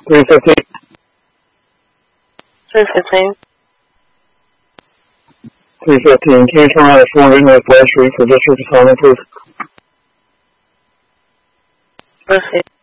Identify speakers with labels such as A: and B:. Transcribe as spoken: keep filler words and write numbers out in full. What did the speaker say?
A: three fifteen.
B: three fifteen.
A: three fifteen. Can you turn around at four hundred Northwest Street for District Assignment, please?
B: Proceed.